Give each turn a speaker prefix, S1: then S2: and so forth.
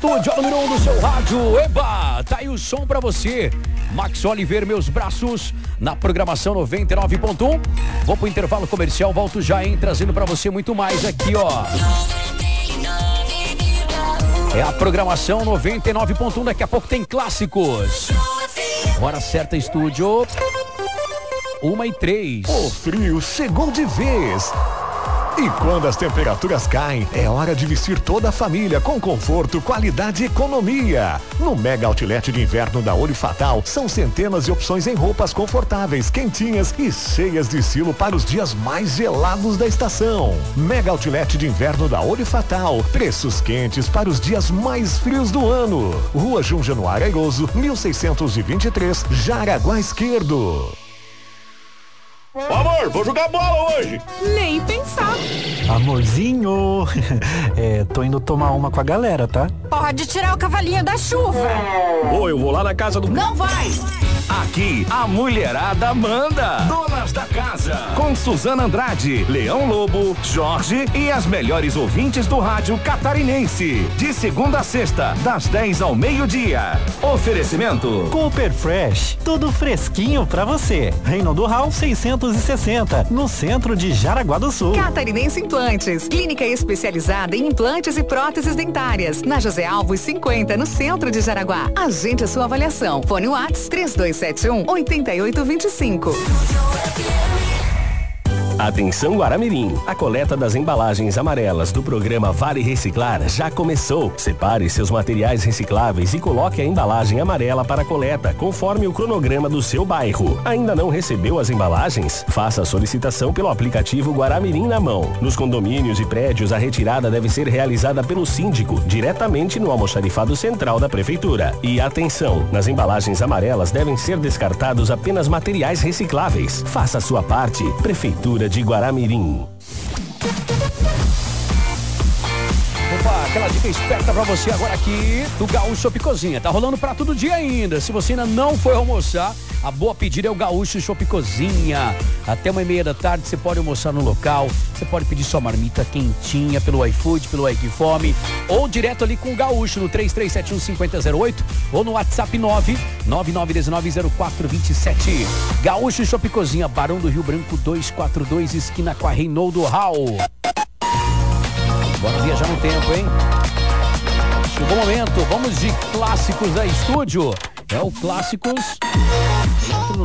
S1: estúdio, a número 1 do seu rádio. Eba, tá aí o som pra você. Max Oliveira, Meus Braços, na programação 99.1. Vou pro intervalo comercial, volto já, hein, trazendo pra você muito mais aqui, ó. É a programação 99.1, daqui a pouco tem clássicos. Hora certa, estúdio 1h03.
S2: O frio chegou de vez. E quando as temperaturas caem, é hora de vestir toda a família com conforto, qualidade e economia. No Mega Outlet de Inverno da Olho Fatal, são centenas de opções em roupas confortáveis, quentinhas e cheias de estilo para os dias mais gelados da estação. Mega Outlet de Inverno da Olho Fatal, preços quentes para os dias mais frios do ano. Rua João Januário Airoso, 1623, Jaraguá Esquerdo.
S3: Ô, amor, vou jogar bola hoje.
S4: Nem pensar.
S5: Amorzinho, tô indo tomar uma com a galera, tá?
S4: Pode tirar o cavalinho da chuva.
S3: Ô, eu vou lá na casa do...
S4: Não vai.
S6: Aqui, a mulherada manda. Donas da casa. Com Suzana Andrade, Leão Lobo, Jorge e as melhores ouvintes do rádio catarinense. De segunda a sexta, das 10 ao meio-dia. Oferecimento
S5: Cooper Fresh, tudo fresquinho pra você. Reinaldo Hall 660, no centro de Jaraguá do Sul.
S7: Catarinense Implantes, clínica especializada em implantes e próteses dentárias. Na José Alves 50, no centro de Jaraguá. Agende a sua avaliação. Fone Whats 3271-8825.
S6: Atenção Guaramirim, a coleta das embalagens amarelas do programa Vale Reciclar já começou. Separe seus materiais recicláveis e coloque a embalagem amarela para coleta, conforme o cronograma do seu bairro. Ainda não recebeu as embalagens? Faça a solicitação pelo aplicativo Guaramirim na mão. Nos condomínios e prédios, a retirada deve ser realizada pelo síndico, diretamente no almoxarifado central da prefeitura. E atenção, nas embalagens amarelas devem ser descartados apenas materiais recicláveis. Faça a sua parte. Prefeitura de Guaramirim.
S1: Opa, aquela dica esperta pra você agora aqui do Gaúcho Shop Cozinha. Tá rolando prato do dia ainda. Se você ainda não foi almoçar, a boa pedida é o Gaúcho Shop Cozinha. Até 1h30 da tarde você pode almoçar no local. Você pode pedir sua marmita quentinha pelo iFood, pelo iFome, ou direto ali com o Gaúcho no 3371-5008 ou no WhatsApp 999190427. Gaúcho Shop Cozinha, Barão do Rio Branco 242, esquina com a Reinaldo Hall. Bora viajar no tempo, hein? Chegou o momento, vamos de clássicos da estúdio. É o Clássicos.